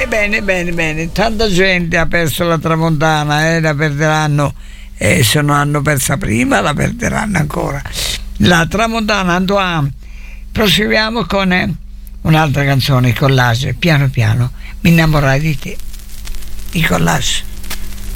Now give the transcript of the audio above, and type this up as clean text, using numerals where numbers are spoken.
Bene. Tanta gente ha perso la tramontana, la perderanno. Se non hanno persa prima, la perderanno ancora. La tramontana, Antoine. Proseguiamo con un'altra canzone, il Collage. Piano piano mi innamorai di te. Il Collage.